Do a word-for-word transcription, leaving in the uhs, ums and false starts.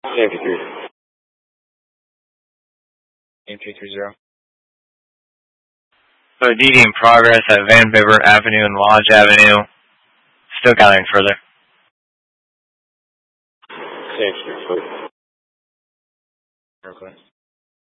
Same two three. Same two three zero. So D D in progress at Van Bibber Avenue and Lodge Avenue. Still gathering further. Same two three. Okay.